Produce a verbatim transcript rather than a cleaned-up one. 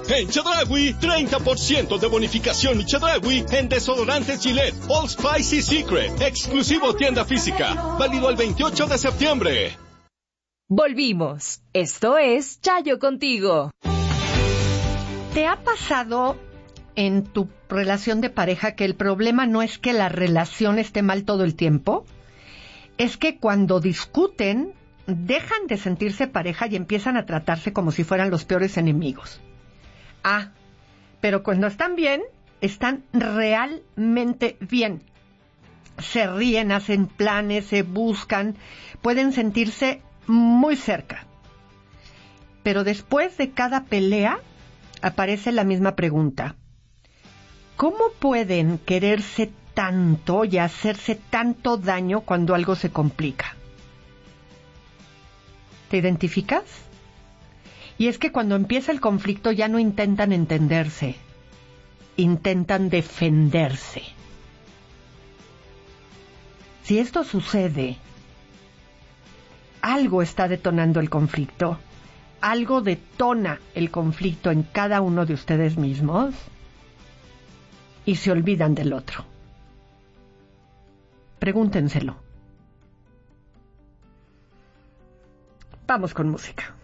En Chedraui, treinta por ciento de bonificación y Chedraui en desodorantes Gillette, Old Spice y Secret. Exclusivo tienda física. Válido el veintiocho de septiembre. Volvimos. Esto es Chayo Contigo. ¿Te ha pasado en tu relación de pareja que el problema no es que la relación esté mal todo el tiempo? Es que cuando discuten, dejan de sentirse pareja y empiezan a tratarse como si fueran los peores enemigos. Ah, pero cuando están bien, están realmente bien. Se ríen, hacen planes, se buscan, pueden sentirse muy cerca. Pero después de cada pelea, aparece la misma pregunta. ¿Cómo pueden quererse tanto y hacerse tanto daño cuando algo se complica? ¿Te identificas? Y es que cuando empieza el conflicto ya no intentan entenderse, intentan defenderse. Si esto sucede, algo está detonando el conflicto, algo detona el conflicto en cada uno de ustedes mismos y se olvidan del otro. Pregúntenselo. Vamos con música.